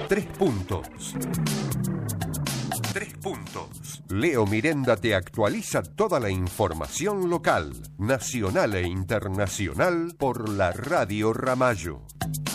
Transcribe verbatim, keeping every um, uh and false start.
Tres puntos. Tres puntos. Leo Mirenda te actualiza toda la información local, nacional e internacional por la Radio Ramallo.